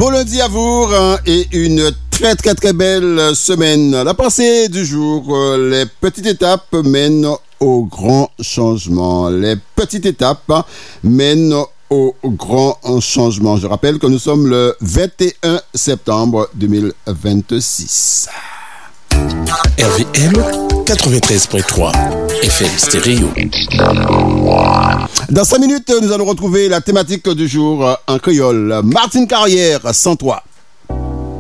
Bon lundi à vous et une très belle semaine. La pensée du jour, les petites étapes mènent au grand changement. Les petites étapes mènent au grand changement. Je rappelle que nous sommes le 21 septembre 2026. RVM 93.3 FM Stéréo. Dans 5 minutes, nous allons retrouver la thématique du jour en créole. Martine Carrière, sans toi.